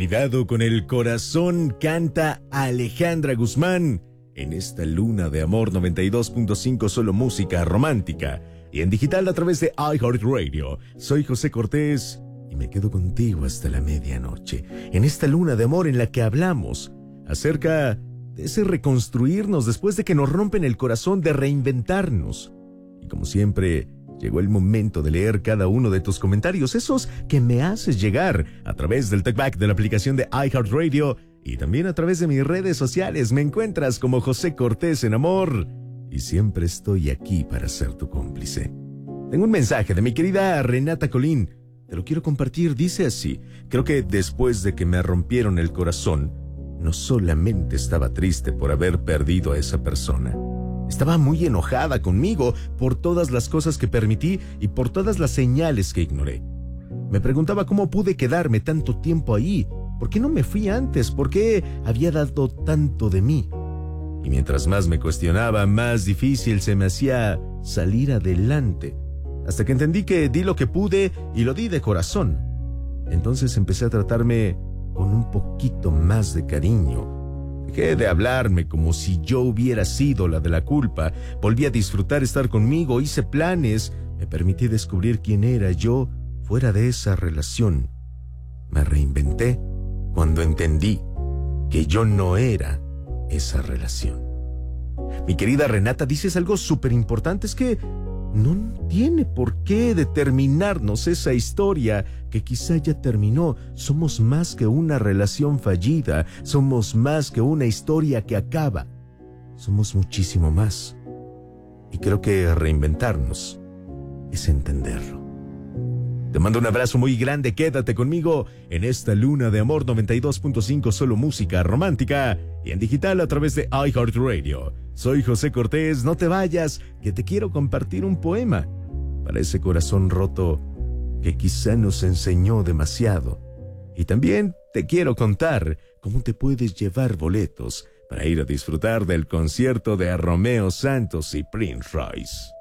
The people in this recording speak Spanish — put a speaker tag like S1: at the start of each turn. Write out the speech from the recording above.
S1: Cuidado con el corazón, canta Alejandra Guzmán en esta luna de amor 92.5, solo música romántica y en digital a través de iHeartRadio. Soy José Cortés y me quedo contigo hasta la medianoche en esta luna de amor en la que hablamos acerca de ese reconstruirnos después de que nos rompen el corazón, de reinventarnos. Y como siempre, llegó el momento de leer cada uno de tus comentarios, esos que me haces llegar a través del TalkBack de la aplicación de iHeartRadio y también a través de mis redes sociales. Me encuentras como José Cortés en Amor y siempre estoy aquí para ser tu cómplice. Tengo un mensaje de mi querida Renata Colín. Te lo quiero compartir. Dice así: creo que después de que me rompieron el corazón, no solamente estaba triste por haber perdido a esa persona. Estaba muy enojada conmigo por todas las cosas que permití y por todas las señales que ignoré. Me preguntaba cómo pude quedarme tanto tiempo ahí. ¿Por qué no me fui antes? ¿Por qué había dado tanto de mí? Y mientras más me cuestionaba, más difícil se me hacía salir adelante. Hasta que entendí que di lo que pude y lo di de corazón. Entonces empecé a tratarme con un poquito más de cariño. Dejé de hablarme como si yo hubiera sido la de la culpa. Volví a disfrutar estar conmigo, hice planes, me permití descubrir quién era yo fuera de esa relación. Me reinventé cuando entendí que yo no era esa relación. Mi querida Renata, dices algo súper importante, es que no tiene por qué determinarnos esa historia que quizá ya terminó. Somos más que una relación fallida, somos más que una historia que acaba. Somos muchísimo más. Y creo que reinventarnos es entenderlo. Te mando un abrazo muy grande, quédate conmigo en esta luna de amor 92.5, solo música romántica y en digital a través de iHeartRadio. Soy José Cortés, no te vayas, que te quiero compartir un poema para ese corazón roto que quizá nos enseñó demasiado. Y también te quiero contar cómo te puedes llevar boletos para ir a disfrutar del concierto de Romeo Santos y Prince Royce.